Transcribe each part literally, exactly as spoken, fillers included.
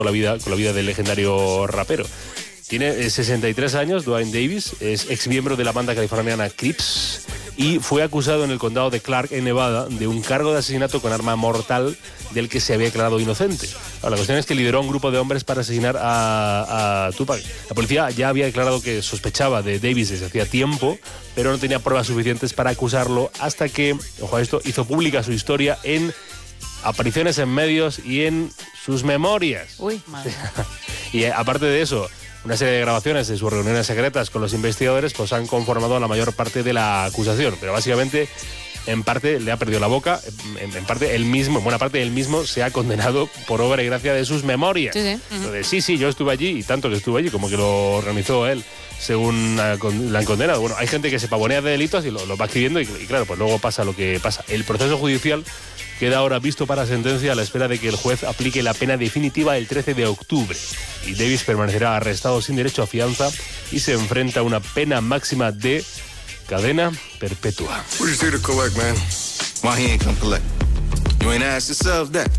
con la vida, con la vida del legendario rapero. Tiene sesenta y tres años, Duane Davis, es ex miembro de la banda californiana Crips y fue acusado en el condado de Clark, en Nevada, de un cargo de asesinato con arma mortal del que se había declarado inocente. Ahora, la cuestión es que lideró un grupo de hombres para asesinar a, a Tupac. La policía ya había declarado que sospechaba de Davis desde hacía tiempo, pero no tenía pruebas suficientes para acusarlo hasta que, ojo a esto, hizo pública su historia en apariciones en medios y en sus memorias. Uy, madre. Y eh, aparte de eso, una serie de grabaciones de sus reuniones secretas con los investigadores pues han conformado la mayor parte de la acusación, pero básicamente en parte le ha perdido la boca, en, en parte él mismo, en buena parte él mismo se ha condenado por obra y gracia de sus memorias. Sí, sí. Uh-huh. Lo de, sí, sí, yo estuve allí y tanto que estuve allí, como que lo organizó él, según la, la han condenado. Bueno, hay gente que se pavonea de delitos y lo, lo va escribiendo y, y claro, pues luego pasa lo que pasa. El proceso judicial queda ahora visto para sentencia a la espera de que el juez aplique la pena definitiva el trece de octubre. Y Davis permanecerá arrestado sin derecho a fianza y se enfrenta a una pena máxima de cadena perpetua. What you here to collect, man? Why he ain't come collect? You ain't asked yourself that?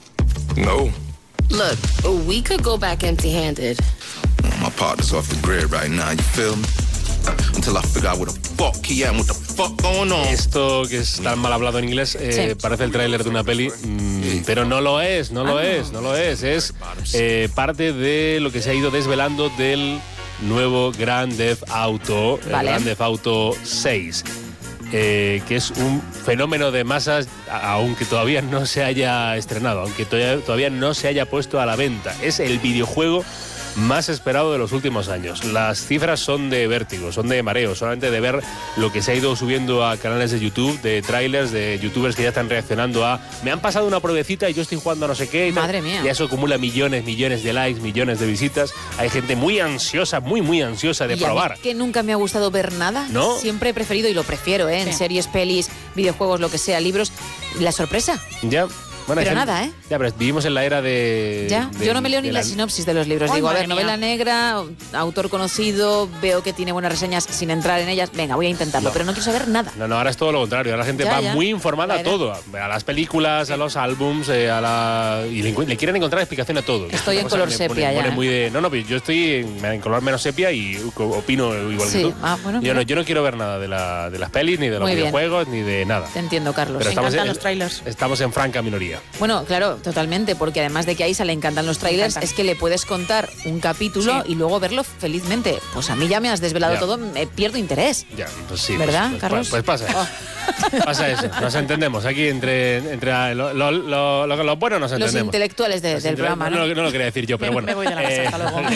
No. Look, we could go back empty-handed. My partner's off the grid right now, you feel me? Until I figure out what the fuck he at and what the fuck going on. Esto que es tan mal hablado en inglés eh, sí. parece el tráiler de una peli, mmm, pero no lo es, no lo ah, es, no lo es. Es eh, parte de lo que se ha ido desvelando del nuevo Grand Theft Auto, vale. Grand Theft Auto seis. Eh, que es un fenómeno de masas, aunque todavía no se haya estrenado, aunque todavía, todavía no se haya puesto a la venta. Es el videojuego más esperado de los últimos años. Las cifras son de vértigo, son de mareo, solamente de ver lo que se ha ido subiendo a canales de YouTube, de trailers, de youtubers que ya están reaccionando a me han pasado una pruebecita y yo estoy jugando a no sé qué. Y Madre mía. Y eso acumula millones, millones de likes, millones de visitas. Hay gente muy ansiosa, muy, muy ansiosa de y probar. A mí que nunca me ha gustado ver nada. ¿No? Siempre he preferido, y lo prefiero, ¿eh? En sí. series, pelis, videojuegos, lo que sea, libros, la sorpresa. Ya. Bueno, pero gente, nada, ¿eh? Ya, pero vivimos en la era de... Ya, de yo no me leo ni la, la sinopsis de los libros. Ay, Digo, a ver, mía. novela negra, autor conocido, veo que tiene buenas reseñas sin entrar en ellas. Venga, voy a intentarlo, no. pero no quiero saber nada. No, no, ahora es todo lo contrario. Ahora la gente ya, va ya. muy informada a todo. A las películas, a los álbums, eh, a la... Y le, le quieren encontrar explicación a todo. Estoy en color sepia pone, ya. Pone ¿eh? muy de, no, no, yo estoy en, en color menos sepia y opino igual sí. que tú. Ah, bueno, yo, no, yo no quiero ver nada de, la, de las pelis, ni de los muy videojuegos, bien. ni de nada. Te entiendo, Carlos. Pero Me estamos encantan en, los trailers. Estamos en franca minoría. Bueno, claro, totalmente, porque además de que ahí se le encantan los trailers, es que le puedes contar un capítulo sí. y luego verlo felizmente. Pues a mí ya me has desvelado ya. todo, me pierdo interés. Ya, pues sí. ¿Verdad, pues, Carlos? Pues, pues pasa. Oh. Pasa eso. Nos entendemos. Aquí entre, entre lo, lo, lo, lo, lo bueno nos entendemos. Los intelectuales de, los del intele programa, ¿no? No, no lo quería decir yo, pero bueno. Me voy de la casa, eh, hasta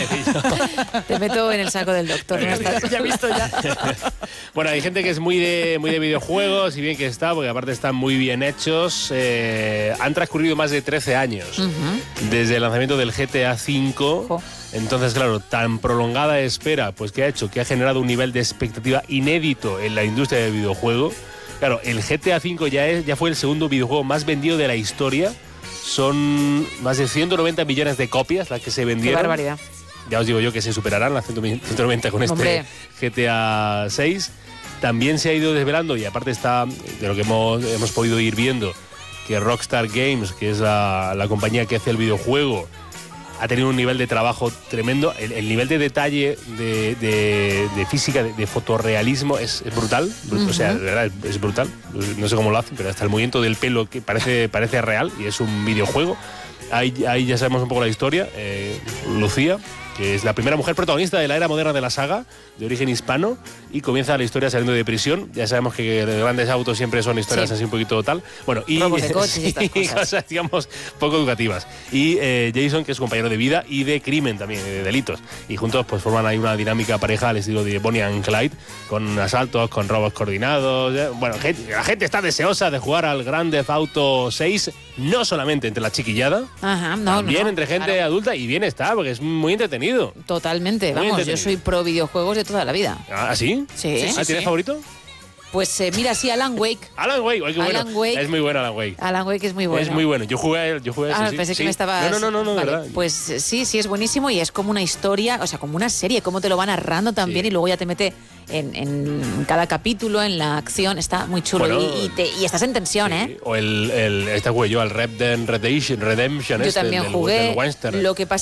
luego. Te meto en el saco del doctor. ¿No estás? Ya he visto ya. Bueno, hay gente que es muy de, muy de videojuegos y bien que está, porque aparte están muy bien hechos. Eh, han transcurrido más de trece años uh-huh. desde el lanzamiento del G T A cinco. Oh. Entonces, claro, tan prolongada espera, pues que ha hecho, que ha generado un nivel de expectativa inédito en la industria del videojuego. Claro, el G T A cinco ya, es, ya fue el segundo videojuego más vendido de la historia. Son más de ciento noventa millones de copias las que se vendieron. ¡Qué barbaridad! Ya os digo yo que se superarán las ciento noventa con este Hombre. G T A seis. También se ha ido desvelando, y aparte está, de lo que hemos, hemos podido ir viendo, que Rockstar Games, que es la, la compañía que hace el videojuego, ha tenido un nivel de trabajo tremendo. El, el nivel de detalle, de, de, de física, de, de fotorrealismo es, es brutal. Uh-huh. O sea, de verdad, es, es brutal. No sé cómo lo hacen, pero hasta el movimiento del pelo que parece, parece real y es un videojuego. Ahí, ahí ya sabemos un poco la historia. Eh, Lucía, que es la primera mujer protagonista de la era moderna de la saga, de origen hispano, y comienza la historia saliendo de prisión. Ya sabemos que de grandes autos siempre son historias sí. así un poquito tal. Bueno, y robos de coches y estas cosas. cosas, digamos, poco educativas. Y eh, Jason, que es compañero de vida y de crimen también, de delitos. Y juntos pues forman ahí una dinámica pareja al estilo de Bonnie and Clyde, con asaltos, con robos coordinados. ¿eh? Bueno, gente, la gente está deseosa de jugar al Grand Theft Auto seis, no solamente entre la chiquillada, Ajá, no, también no, no, entre gente claro. adulta, y bien está, porque es muy entretenido. Totalmente, muy vamos, entretenido. yo soy pro videojuegos de toda la vida. ¿Ah, sí? Sí. ¿Ah, sí ¿tienes sí. favorito? Pues eh, mira, sí, Alan Wake. Alan Wake, ay, qué bueno. Alan Wake. Es muy bueno Alan Wake. Alan Wake es muy bueno. Es muy bueno. Yo jugué a él, yo jugué a Ah, ese, sí, pensé sí. que me estabas... No, no, no, no, vale. verdad. Pues eh, sí, sí, es buenísimo y es como una historia, o sea, como una serie, cómo te lo va narrando también Sí. y luego ya te mete en, en cada capítulo, en la acción. Está muy chulo Bueno, y, y, te- y estás en tensión, Sí. ¿eh? O el, el este jugué yo, al Red Dead Redemption, Redemption Yo este, también del, jugué. del western. Lo que pasa